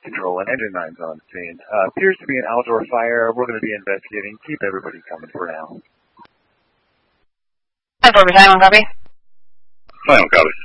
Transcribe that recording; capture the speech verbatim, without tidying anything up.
Control and Engine nine's on scene. Uh, appears to be an outdoor fire. We're going to be investigating. Keep everybody coming for now. ten four, Silent copy. Silent copy.